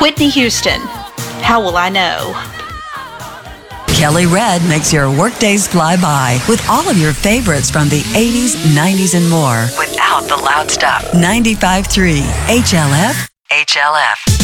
Whitney Houston, How Will I Know? Kelly Red makes your workdays fly by with all of your favorites from the 80s, 90s, and more. Without the loud stuff. 95.3 HLF.